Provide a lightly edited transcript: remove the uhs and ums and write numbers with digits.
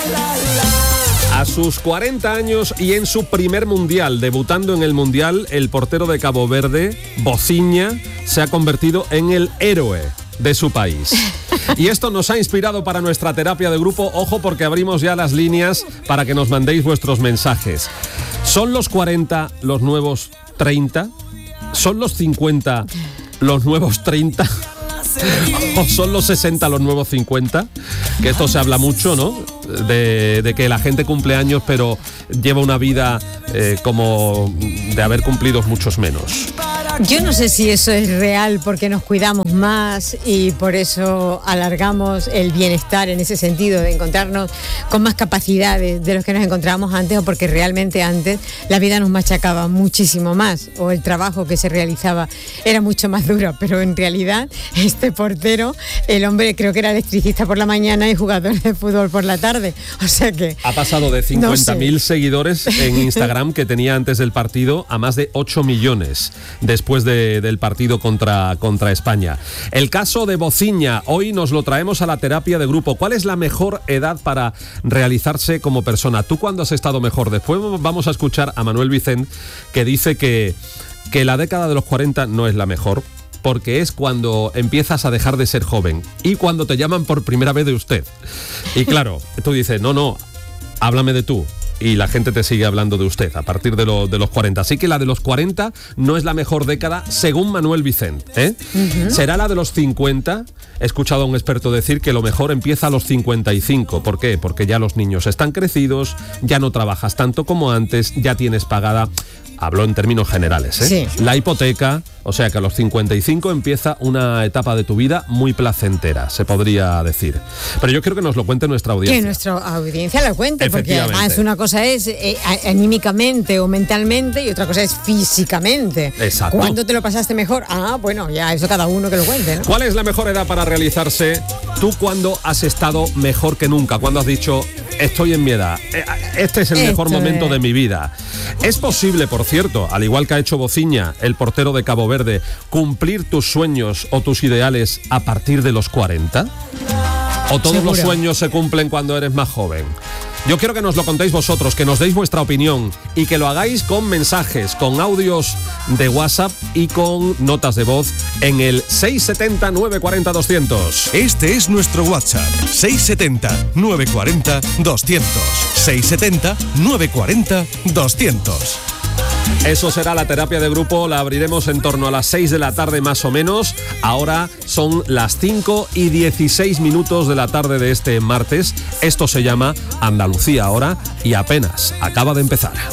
A sus 40 años y en su primer mundial, debutando en el mundial, el portero de Cabo Verde, Bociña, se ha convertido en el héroe de su país. Y esto nos ha inspirado para nuestra terapia de grupo. Ojo, porque abrimos ya las líneas para que nos mandéis vuestros mensajes. ¿Son los 40 los nuevos 30? ¿Son los 50 los nuevos 30? ¿O son los 60 los nuevos 50? Que esto se habla mucho, ¿no? De que la gente cumple años, pero lleva una vida como de haber cumplido muchos menos. Yo no sé si eso es real, porque nos cuidamos más y por eso alargamos el bienestar en ese sentido, de encontrarnos con más capacidades de los que nos encontrábamos antes, o porque realmente antes la vida nos machacaba muchísimo más, o el trabajo que se realizaba era mucho más duro. Pero en realidad este portero, el hombre creo que era electricista por la mañana y jugador de fútbol por la tarde, o sea que... Ha pasado de 50.000 seguidores en Instagram que tenía antes del partido a más de 8 millones después del partido contra España. El caso de Bociña, hoy nos lo traemos a la terapia de grupo. ¿Cuál es la mejor edad para realizarse como persona? ¿Tú cuándo has estado mejor? Después vamos a escuchar a Manuel Vicent, que dice que la década de los 40 no es la mejor, porque es cuando empiezas a dejar de ser joven y cuando te llaman por primera vez de usted. Y claro, tú dices, no, háblame de tú. Y la gente te sigue hablando de usted a partir de los 40. Así que la de los 40 no es la mejor década, según Manuel Vicent, ¿eh? Uh-huh. Será la de los 50. He escuchado a un experto decir que lo mejor empieza a los 55. ¿Por qué? Porque ya los niños están crecidos, ya no trabajas tanto como antes, ya tienes pagada... Hablo en términos generales, ¿eh? Sí. La hipoteca, o sea que a los 55 empieza una etapa de tu vida muy placentera, se podría decir. Pero yo quiero que nos lo cuente nuestra audiencia. Que nuestra audiencia lo cuente, porque además una cosa es anímicamente o mentalmente y otra cosa es físicamente. Exacto. ¿Cuándo te lo pasaste mejor? Bueno, ya eso cada uno que lo cuente, ¿no? ¿Cuál es la mejor edad para realizarse? ¿Tú cuándo has estado mejor que nunca? ¿Cuándo has dicho, estoy en mi edad? Este es el mejor momento de mi vida. ¿Es posible, por cierto, al igual que ha hecho Bociña, el portero de Cabo Verde, cumplir tus sueños o tus ideales a partir de los 40? ¿O todos los sueños se cumplen cuando eres más joven? Yo quiero que nos lo contéis vosotros, que nos deis vuestra opinión y que lo hagáis con mensajes, con audios de WhatsApp y con notas de voz en el 670 940 200. Este es nuestro WhatsApp, 670 940 200. 670 940 200. Eso será la terapia de grupo, la abriremos en torno a las 6 de la tarde más o menos. Ahora son las 5:16 de la tarde de este martes. Esto se llama Andalucía Ahora y apenas acaba de empezar.